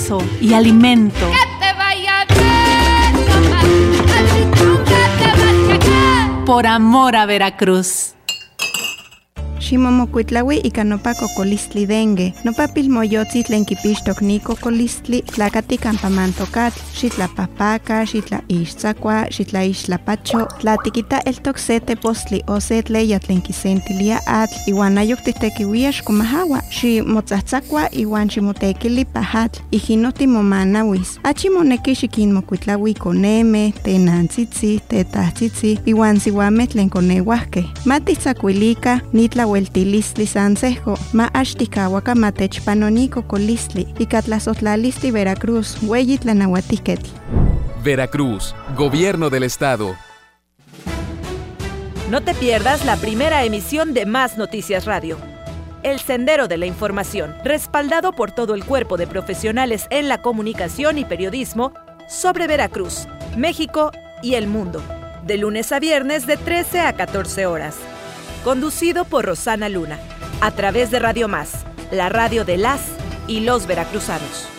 descanso y alimento. Que te vaya bien, mamá. Así nunca te vas a quedar. Por amor a Veracruz. Ximomokuitlaui ika nopa kokolistli dengue. Nopa pilmoyotzi tlen kipixtok ni kokolistli tlakati kampa mantokatl. Xitlapahpaka, xitlaixtzakua, xitlaixtlapacho. Tlatikita eltok se tepostli o se tleya tlen kisentilia atl. Iwan ayok titekiuia xkomahawa. Ximotzatzakua iwan ximotekili pahatl. Ijinoti momanawis. Achimoneki xikinmokuitlaui koneme, tenantzitzi, tetahtzitzi, iwan siwame tlen koneuahke. Matitzakuilika nitla Weltilistli sansejo, ma axtikawaka matechpanoni kokolistli, ikatlazotlalistli Veracruz, weyi tlanahuatiketl. Veracruz, Gobierno del Estado. No te pierdas la primera emisión de Más Noticias Radio. El Sendero de la Información, respaldado por todo el cuerpo de profesionales en la comunicación y periodismo sobre Veracruz, México y el mundo, de lunes a viernes de 13 a 14 horas. Conducido por Rosana Luna, a través de Radio Más, la radio de las y los veracruzanos.